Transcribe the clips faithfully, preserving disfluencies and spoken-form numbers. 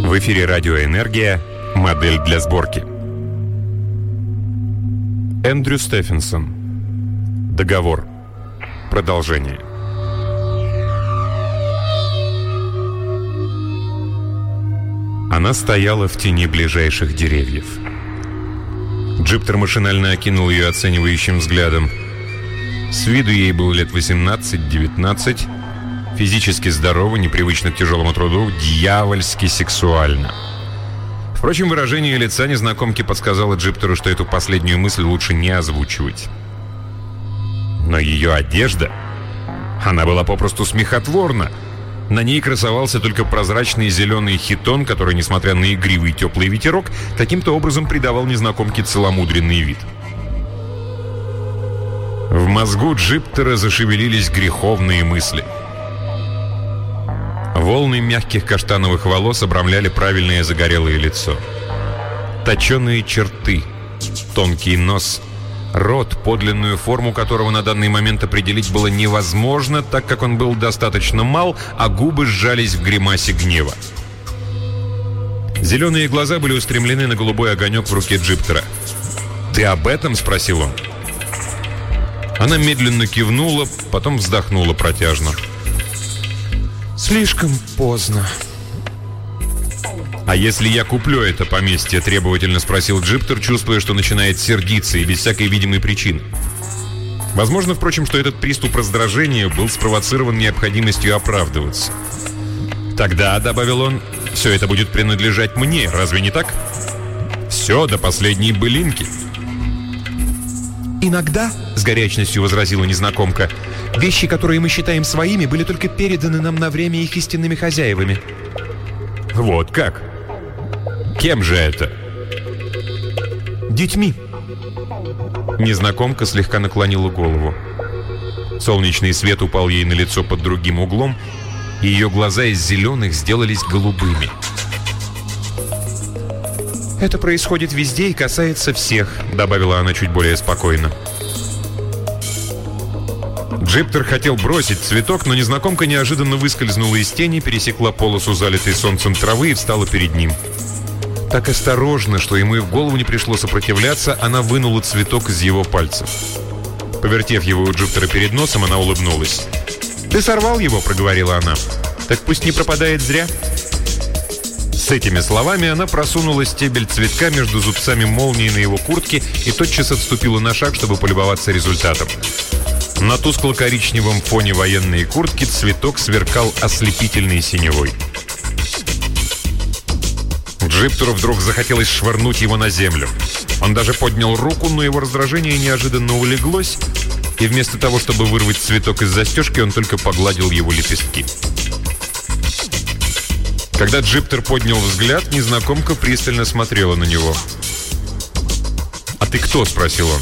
В эфире «Радиоэнергия. Модель для сборки». Эндрю Стефенсон. Договор. Продолжение. Она стояла в тени ближайших деревьев. Джиптер машинально окинул ее оценивающим взглядом. С виду ей было лет восемнадцать-девятнадцать. Физически здорова, непривычна к тяжелому труду, дьявольски сексуально. Впрочем, выражение лица незнакомки подсказало Джиптеру, что эту последнюю мысль лучше не озвучивать. Но ее одежда... Она была попросту смехотворна. На ней красовался только прозрачный зеленый хитон, который, несмотря на игривый теплый ветерок, каким-то образом придавал незнакомке целомудренный вид. В мозгу Джиптера зашевелились греховные мысли. Волны мягких каштановых волос обрамляли правильное загорелое лицо. Точеные черты, тонкий нос, рот, подлинную форму которого на данный момент определить было невозможно, так как он был достаточно мал, а губы сжались в гримасе гнева. Зеленые глаза были устремлены на голубой огонек в руке Джиптера. «Ты об этом?» — спросил он. Она медленно кивнула, потом вздохнула протяжно. «Слишком поздно». «А если я куплю это поместье?» — требовательно спросил Джиптер, чувствуя, что начинает сердиться и без всякой видимой причины. Возможно, впрочем, что этот приступ раздражения был спровоцирован необходимостью оправдываться. «Тогда», — добавил он, — «все это будет принадлежать мне, разве не так? Все до последней былинки». «Иногда, — с горячностью возразила незнакомка, — вещи, которые мы считаем своими, были только переданы нам на время их истинными хозяевами». «Вот как? Кем же это?» «Детьми». Незнакомка слегка наклонила голову. Солнечный свет упал ей на лицо под другим углом, и ее глаза из зеленых сделались голубыми. «Это происходит везде и касается всех», — добавила она чуть более спокойно. Джиптер хотел бросить цветок, но незнакомка неожиданно выскользнула из тени, пересекла полосу залитой солнцем травы и встала перед ним. Так осторожно, что ему и в голову не пришло сопротивляться, она вынула цветок из его пальцев. Повертев его у Джиптера перед носом, она улыбнулась. «Ты сорвал его?» — проговорила она. «Так пусть не пропадает зря». С этими словами она просунула стебель цветка между зубцами молнии на его куртке и тотчас отступила на шаг, чтобы полюбоваться результатом. На тускло-коричневом фоне военной куртки цветок сверкал ослепительной синевой. Джиптеру вдруг захотелось швырнуть его на землю. Он даже поднял руку, но его раздражение неожиданно улеглось, и вместо того, чтобы вырвать цветок из застежки, он только погладил его лепестки. Когда Джиптер поднял взгляд, незнакомка пристально смотрела на него. «А ты кто?» — спросил он.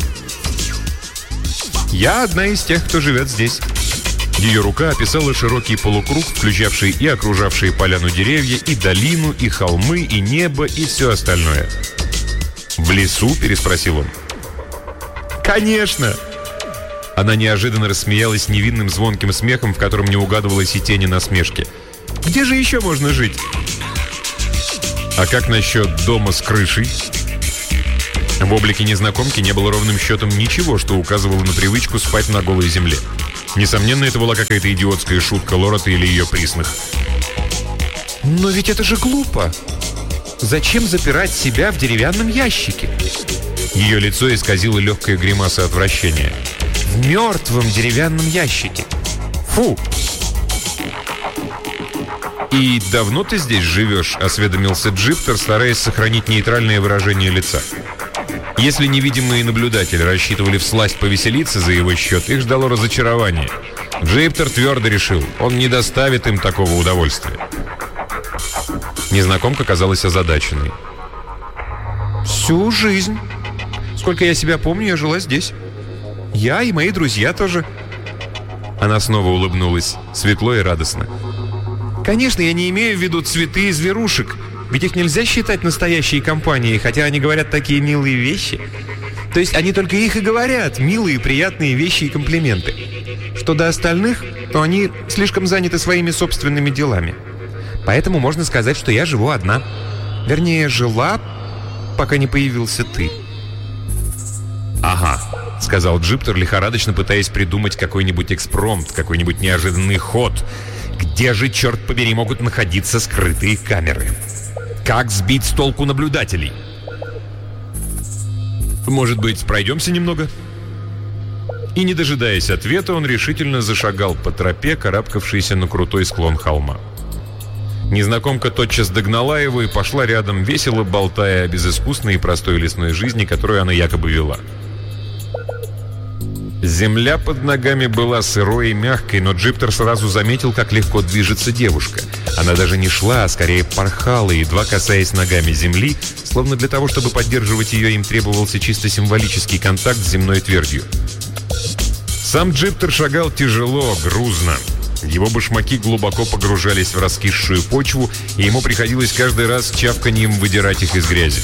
«Я одна из тех, кто живет здесь». Ее рука описала широкий полукруг, включавший и окружавшие поляну деревья, и долину, и холмы, и небо, и все остальное. «В лесу?» — переспросил он. «Конечно!» Она неожиданно рассмеялась невинным звонким смехом, в котором не угадывалось и тени насмешки. «Где же еще можно жить?» «А как насчет дома с крышей?» В облике незнакомки не было ровным счетом ничего, что указывало на привычку спать на голой земле. Несомненно, это была какая-то идиотская шутка Лорота или ее присных. «Но ведь это же глупо! Зачем запирать себя в деревянном ящике?» Ее лицо исказило легкая гримаса отвращения. «В мертвом деревянном ящике! Фу!» «И давно ты здесь живешь?» — осведомился Джиптер, стараясь сохранить нейтральное выражение лица. Если невидимые наблюдатели рассчитывали всласть повеселиться за его счет, их ждало разочарование. Джиптер твердо решил, он не доставит им такого удовольствия. Незнакомка казалась озадаченной. «Всю жизнь. Сколько я себя помню, я жила здесь. Я и мои друзья тоже». Она снова улыбнулась, светло и радостно. «Конечно, я не имею в виду цветы и зверушек. Ведь их нельзя считать настоящей компанией, хотя они говорят такие милые вещи. То есть они только их и говорят, милые, приятные вещи и комплименты. Что до остальных, то они слишком заняты своими собственными делами. Поэтому можно сказать, что я живу одна. Вернее, жила, пока не появился ты. «Ага», — сказал Джиптер, лихорадочно пытаясь придумать какой-нибудь экспромт, какой-нибудь неожиданный ход. Где же, черт побери, могут находиться скрытые камеры? Как сбить с толку наблюдателей? «Может быть, пройдемся немного?» И, не дожидаясь ответа, он решительно зашагал по тропе, карабкавшейся на крутой склон холма. Незнакомка тотчас догнала его и пошла рядом, весело болтая о безыскусной и простой лесной жизни, которую она якобы вела. Земля под ногами была сырой и мягкой, но Джиптер сразу заметил, как легко движется девушка. Она даже не шла, а скорее порхала, едва касаясь ногами земли, словно для того, чтобы поддерживать ее, им требовался чисто символический контакт с земной твердью. Сам Джиптер шагал тяжело, грузно. Его башмаки глубоко погружались в раскисшую почву, и ему приходилось каждый раз чавканьем выдирать их из грязи.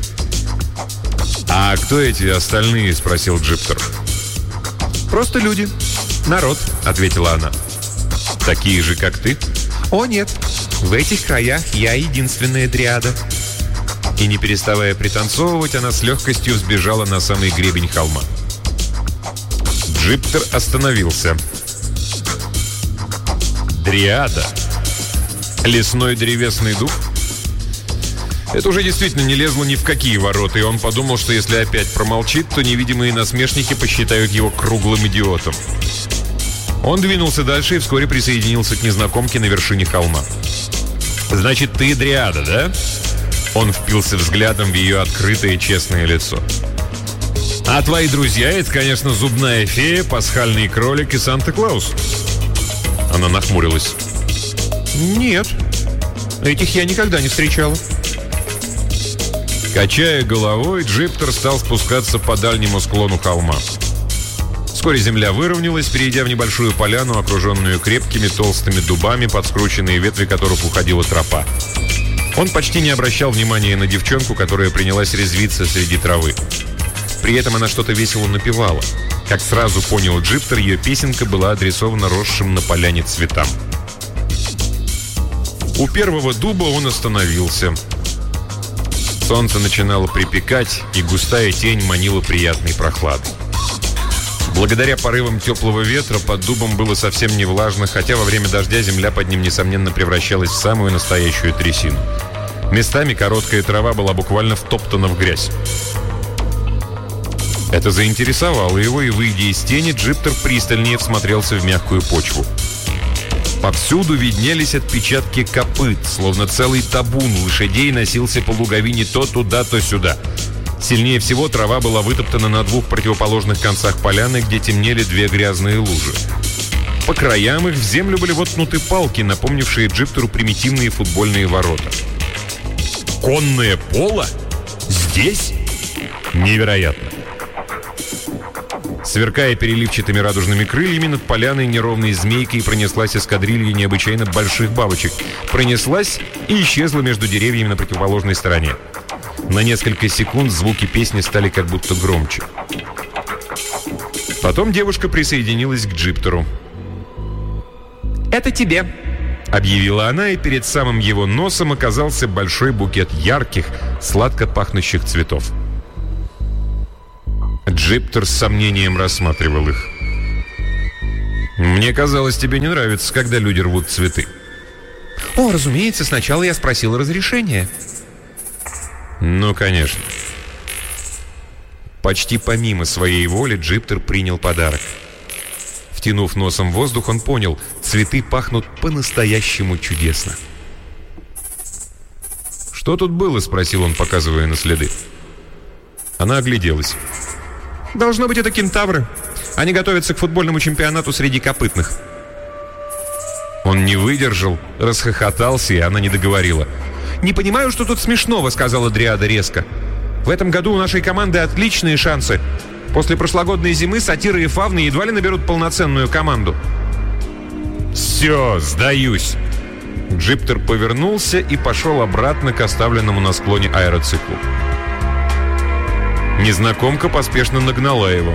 «А кто эти остальные?» — спросил Джиптер. «Просто люди. Народ», — ответила она. «Такие же, как ты?» «О, нет. В этих краях я единственная дриада». И, не переставая пританцовывать, она с легкостью взбежала на самый гребень холма. Джиптер остановился. Дриада? Лесной древесный дуб? Это уже действительно не лезло ни в какие ворота, и он подумал, что если опять промолчит, то невидимые насмешники посчитают его круглым идиотом. Он двинулся дальше и вскоре присоединился к незнакомке на вершине холма. «Значит, ты дриада, да?» Он впился взглядом в ее открытое честное лицо. «А твои друзья — это, конечно, зубная фея, пасхальный кролик и Санта-Клаус?» Она нахмурилась. «Нет, этих я никогда не встречала». Качая головой, Джиптер стал спускаться по дальнему склону холма. Вскоре земля выровнялась, перейдя в небольшую поляну, окруженную крепкими толстыми дубами, под скрученные ветви которых уходила тропа. Он почти не обращал внимания на девчонку, которая принялась резвиться среди травы. При этом она что-то весело напевала. Как сразу понял Джиптер, ее песенка была адресована росшим на поляне цветам. У первого дуба он остановился. Солнце начинало припекать, и густая тень манила приятной прохладой. Благодаря порывам теплого ветра под дубом было совсем не влажно, хотя во время дождя земля под ним, несомненно, превращалась в самую настоящую трясину. Местами короткая трава была буквально втоптана в грязь. Это заинтересовало его, и, выйдя из тени, Джиптер пристальнее всмотрелся в мягкую почву. Повсюду виднелись отпечатки копыт, словно целый табун лошадей носился по луговине то туда, то сюда. Сильнее всего трава была вытоптана на двух противоположных концах поляны, где темнели две грязные лужи. По краям их в землю были воткнуты палки, напомнившие Джиптеру примитивные футбольные ворота. «Конное поло? Здесь? Невероятно!» Сверкая переливчатыми радужными крыльями, над поляной неровной змейкой пронеслась эскадрилья необычайно больших бабочек. Пронеслась и исчезла между деревьями на противоположной стороне. На несколько секунд звуки песни стали как будто громче. Потом девушка присоединилась к Джиптеру. «Это тебе», — объявила она, и перед самым его носом оказался большой букет ярких, сладко пахнущих цветов. Джиптер с сомнением рассматривал их. «Мне казалось, тебе не нравится, когда люди рвут цветы». «О, разумеется, сначала я спросила разрешения». «Ну, конечно». Почти помимо своей воли Джиптер принял подарок. Втянув носом воздух, он понял, цветы пахнут по-настоящему чудесно. «Что тут было?» — спросил он, показывая на следы. Она огляделась. «Должно быть, это кентавры. Они готовятся к футбольному чемпионату среди копытных». Он не выдержал, расхохотался, и она не договорила. «Не понимаю, что тут смешного», — сказала дриада резко. «В этом году у нашей команды отличные шансы. После прошлогодней зимы сатиры и фавны едва ли наберут полноценную команду». «Все, сдаюсь». Джиптер повернулся и пошел обратно к оставленному на склоне аэроциклу. Незнакомка поспешно нагнала его.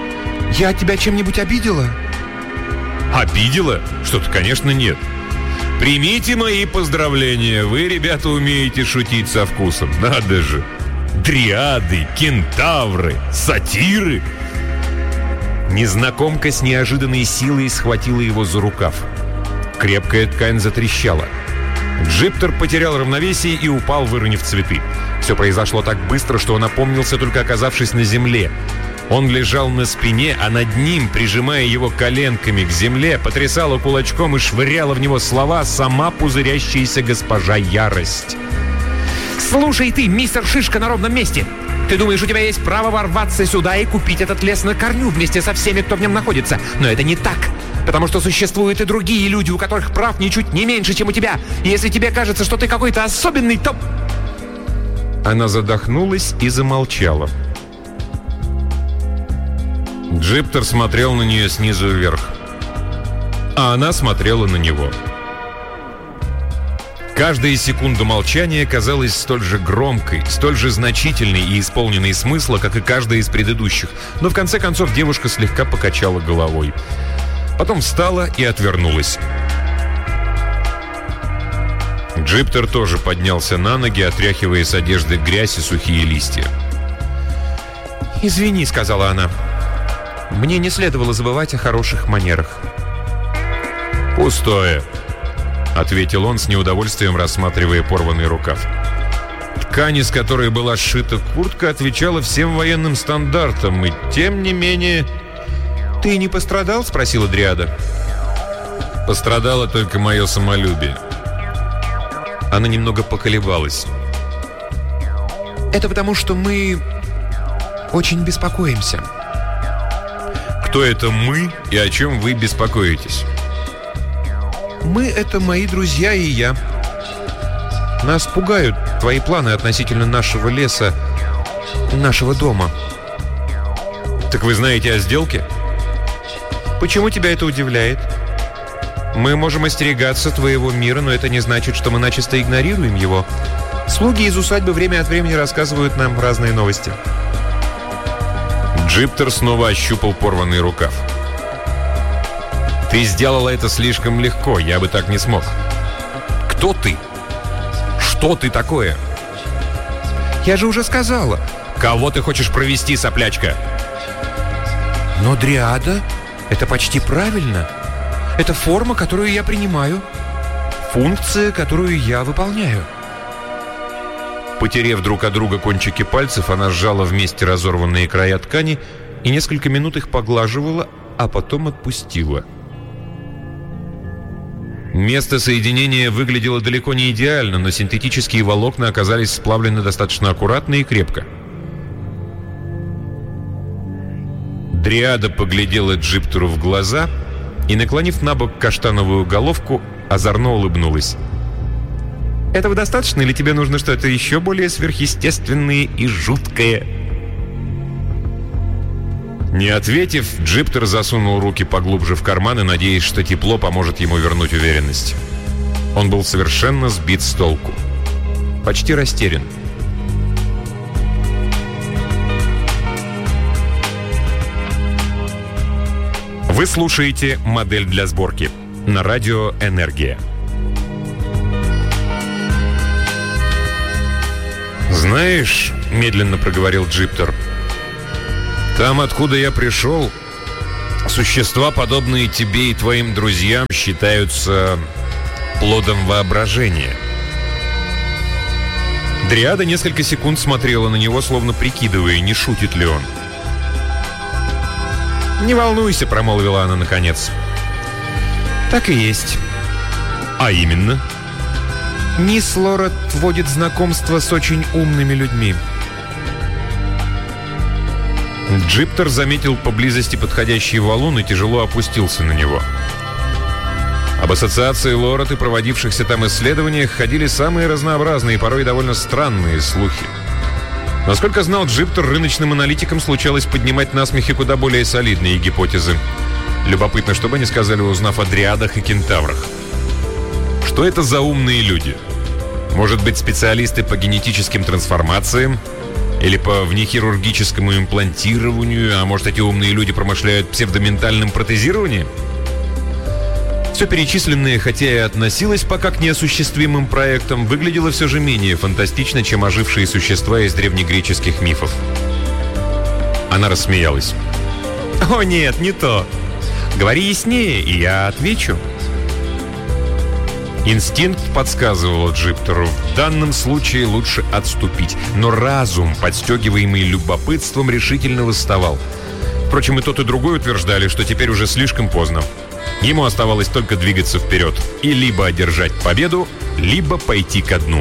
«Я тебя чем-нибудь обидела?» «Обидела? Что-то, конечно, нет. Примите мои поздравления. Вы, ребята, умеете шутить со вкусом. Надо же. Дриады, кентавры, сатиры. Незнакомка с неожиданной силой схватила его за рукав. Крепкая ткань затрещала. Джиптер потерял равновесие и упал, выронив цветы. Все произошло так быстро, что он опомнился, только оказавшись на земле. Он лежал на спине, а над ним, прижимая его коленками к земле, потрясала кулачком и швыряла в него слова сама пузырящаяся госпожа Ярость. «Слушай ты, мистер Шишка на ровном месте! Ты думаешь, у тебя есть право ворваться сюда и купить этот лес на корню вместе со всеми, кто в нем находится? Но это не так, потому что существуют и другие люди, у которых прав ничуть не меньше, чем у тебя. И если тебе кажется, что ты какой-то особенный, то...» Она задохнулась и замолчала. Джиптер смотрел на нее снизу вверх, а она смотрела на него. Каждая секунда молчания казалась столь же громкой, столь же значительной и исполненной смысла, как и каждая из предыдущих. Но в конце концов девушка слегка покачала головой. Потом встала и отвернулась. Джиптер тоже поднялся на ноги, отряхивая с одежды грязь и сухие листья. «Извини», — сказала она. «Мне не следовало забывать о хороших манерах». «Пустое», — ответил он с неудовольствием, рассматривая порванный рукав. Ткань, из которой была сшита куртка, отвечала всем военным стандартам, и тем не менее... «Ты не пострадал?» — спросила Дриада. «Пострадало только мое самолюбие». Она немного поколебалась. «Это потому, что мы очень беспокоимся». «Кто это мы и о чем вы беспокоитесь?» «Мы — это мои друзья и я. Нас пугают твои планы относительно нашего леса, нашего дома». «Так вы знаете о сделке?» «Почему тебя это удивляет? Мы можем остерегаться твоего мира, но это не значит, что мы начисто игнорируем его. Слуги из усадьбы время от времени рассказывают нам разные новости». Джиптер снова ощупал порванный рукав. «Ты сделала это слишком легко, я бы так не смог. Кто ты? Что ты такое?» «Я же уже сказала». «Кого ты хочешь провести, соплячка?» «Но Дриада — это почти правильно. Это форма, которую я принимаю. Функция, которую я выполняю». Потерев друг от друга кончики пальцев, она сжала вместе разорванные края ткани и несколько минут их поглаживала, а потом отпустила. Место соединения выглядело далеко не идеально, но синтетические волокна оказались сплавлены достаточно аккуратно и крепко. Дриада поглядела Джиптеру в глаза и, наклонив на бок каштановую головку, озорно улыбнулась. «Этого достаточно, или тебе нужно что-то еще более сверхъестественное и жуткое?» Не ответив, Джиптер засунул руки поглубже в карманы, надеясь, что тепло поможет ему вернуть уверенность. Он был совершенно сбит с толку. Почти растерян. Вы слушаете «Модель для сборки» на радио «Энергия». «Знаешь, — медленно проговорил Джиптер, — там, откуда я пришел, существа, подобные тебе и твоим друзьям, считаются плодом воображения». Дриада несколько секунд смотрела на него, словно прикидывая, не шутит ли он. «Не волнуйся, — промолвила она наконец. — Так и есть». «А именно?» «Мисс Лорет вводит знакомство с очень умными людьми». Джиптер заметил поблизости подходящий валун и тяжело опустился на него. Об ассоциации Лорет и проводившихся там исследованиях ходили самые разнообразные и порой довольно странные слухи. Насколько знал Джиптер, рыночным аналитикам случалось поднимать на смехи куда более солидные гипотезы. Любопытно, что бы они сказали, узнав о дриадах и кентаврах. Что это за умные люди? Может быть, специалисты по генетическим трансформациям? Или по внехирургическому имплантированию? А может, эти умные люди промышляют псевдоментальным протезированием? Все перечисленное, хотя и относилось пока к неосуществимым проектам, выглядело все же менее фантастично, чем ожившие существа из древнегреческих мифов. Она рассмеялась. «О нет, не то. Говори яснее, и я отвечу». Инстинкт подсказывал Джиптеру, в данном случае лучше отступить, но разум, подстегиваемый любопытством, решительно восставал. Впрочем, и тот, и другой утверждали, что теперь уже слишком поздно. Ему оставалось только двигаться вперед и либо одержать победу, либо пойти ко дну.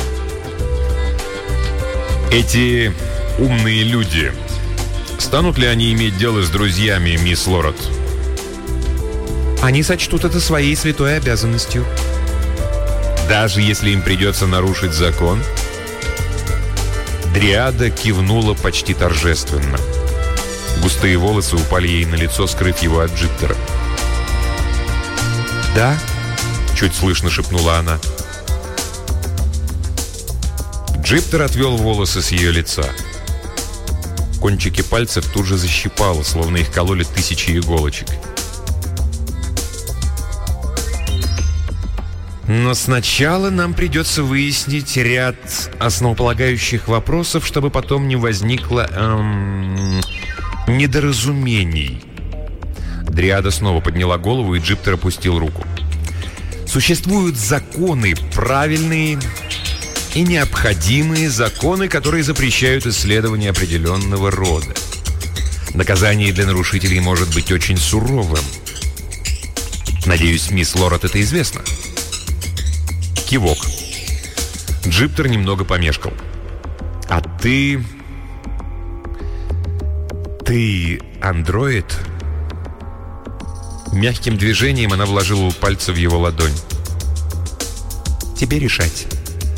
Эти умные люди, станут ли они иметь дело с друзьями, мисс Лорет? Они сочтут это своей святой обязанностью. Даже если им придется нарушить закон? Дриада кивнула почти торжественно. Густые волосы упали ей на лицо, скрыв его от Джиптера. «Да?» — чуть слышно шепнула она. Джиптер отвел волосы с ее лица. Кончики пальцев тут же защипало, словно их кололи тысячи иголочек. «Но сначала нам придется выяснить ряд основополагающих вопросов, чтобы потом не возникло эм, недоразумений». Дриада снова подняла голову, и Джиптер опустил руку. «Существуют законы, правильные и необходимые законы, которые запрещают исследования определенного рода. Наказание для нарушителей может быть очень суровым. Надеюсь, мисс Лорет это известно». Кивок. Джиптер немного помешкал. «А ты... ты андроид?» Мягким движением она вложила пальцы в его ладонь. «Тебе решать».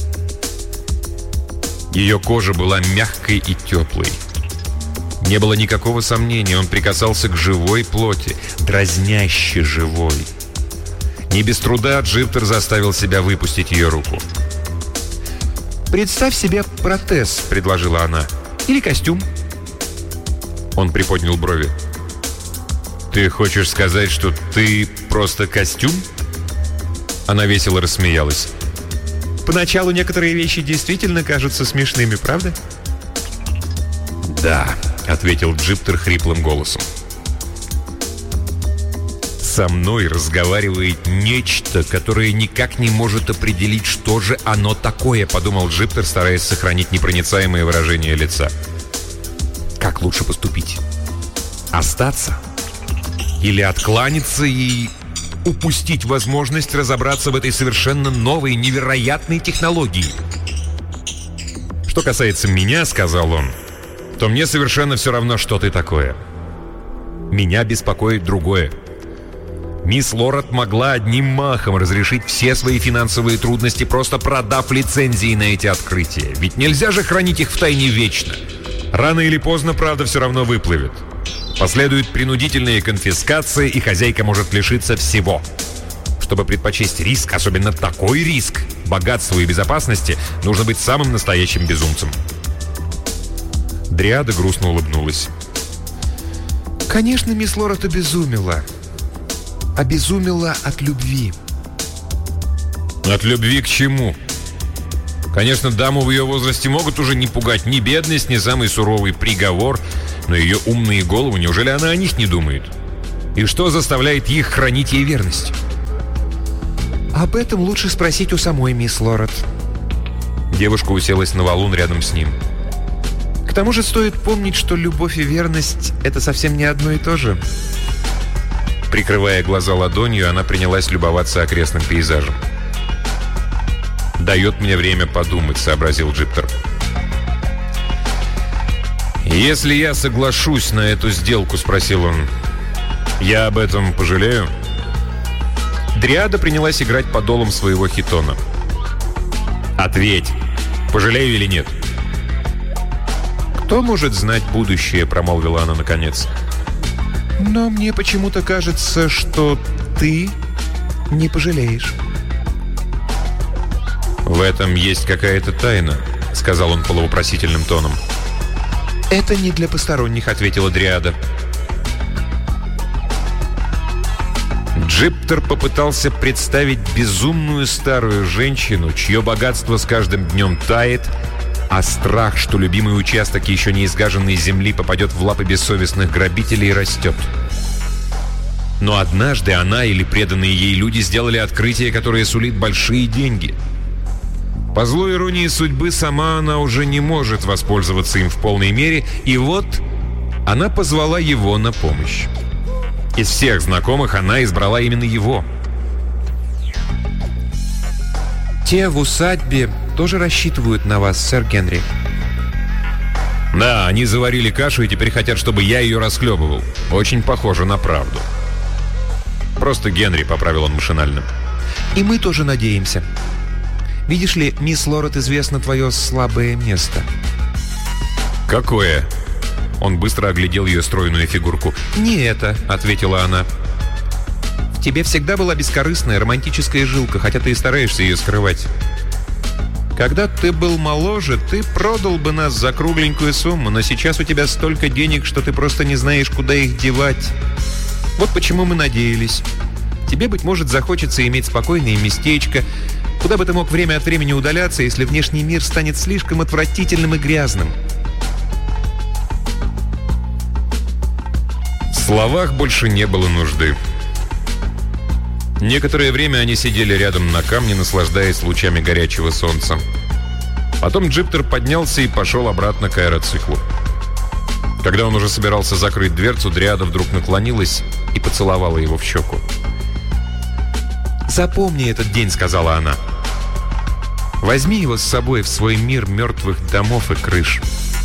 Ее кожа была мягкой и теплой. Не было никакого сомнения, он прикасался к живой плоти, дразняще живой. Не без труда Джиптер заставил себя выпустить ее руку. «Представь себе протез», — предложила она. «Или костюм». Он приподнял брови. «Ты хочешь сказать, что ты просто костюм?» Она весело рассмеялась. «Поначалу некоторые вещи действительно кажутся смешными, правда?» «Да», — ответил Джиптер хриплым голосом. «Со мной разговаривает нечто, которое никак не может определить, что же оно такое», — подумал Джиптер, стараясь сохранить непроницаемое выражение лица. «Как лучше поступить? Остаться? Или откланяться и упустить возможность разобраться в этой совершенно новой, невероятной технологии?» «Что касается меня, — сказал он, — то мне совершенно все равно, что ты такое. Меня беспокоит другое. Мисс Лорет могла одним махом разрешить все свои финансовые трудности, просто продав лицензии на эти открытия. Ведь нельзя же хранить их в тайне вечно. Рано или поздно правда все равно выплывет. Последует принудительная конфискация, и хозяйка может лишиться всего. Чтобы предпочесть риск, особенно такой риск, богатству и безопасности, нужно быть самым настоящим безумцем». Дриада грустно улыбнулась. «Конечно, мисс Лорет обезумела. Обезумела от любви». «От любви к чему? Конечно, даму в ее возрасте могут уже не пугать ни бедность, ни самый суровый приговор, но ее умные головы, неужели она о них не думает? И что заставляет их хранить ей верность?» «Об этом лучше спросить у самой мисс Лорет». Девушка уселась на валун рядом с ним. «К тому же стоит помнить, что любовь и верность — это совсем не одно и то же». Прикрывая глаза ладонью, она принялась любоваться окрестным пейзажем. «Дает мне время подумать», — сообразил Джиптер. «Если я соглашусь на эту сделку, — спросил он, — я об этом пожалею?» Дриада принялась играть подолом своего хитона. «Ответь, пожалею или нет?» «Кто может знать будущее?» — промолвила она наконец. «Но мне почему-то кажется, что ты не пожалеешь». «В этом есть какая-то тайна», — сказал он полувопросительным тоном. «Это не для посторонних», — ответила Дриада. Джиптер попытался представить безумную старую женщину, чье богатство с каждым днем тает, а страх, что любимый участок еще не изгаженной земли попадет в лапы бессовестных грабителей, растет. Но однажды она или преданные ей люди сделали открытие, которое сулит большие деньги. По злой иронии судьбы, сама она уже не может воспользоваться им в полной мере, и вот она позвала его на помощь. Из всех знакомых она избрала именно его. Те в усадьбе тоже рассчитывают на вас, сэр Генри. Да, они заварили кашу и теперь хотят, чтобы я ее расхлебывал. Очень похоже на правду. Просто Генри, поправил он машинально. И мы тоже надеемся. Видишь ли, мисс Лорет, известно твое слабое место. Какое? Он быстро оглядел ее стройную фигурку. «Не это», — ответила она. «В тебе всегда была бескорыстная романтическая жилка, хотя ты и стараешься ее скрывать. Когда ты был моложе, ты продал бы нас за кругленькую сумму, но сейчас у тебя столько денег, что ты просто не знаешь, куда их девать. Вот почему мы надеялись. Тебе, быть может, захочется иметь спокойное местечко, куда бы ты мог время от времени удаляться, если внешний мир станет слишком отвратительным и грязным». В словах больше не было нужды. Некоторое время они сидели рядом на камне, наслаждаясь лучами горячего солнца. Потом Джиптер поднялся и пошел обратно к аэроциклу. Когда он уже собирался закрыть дверцу, Дриада вдруг наклонилась и поцеловала его в щеку. «Запомни этот день», — сказала она. «Возьми его с собой в свой мир мертвых домов и крыш.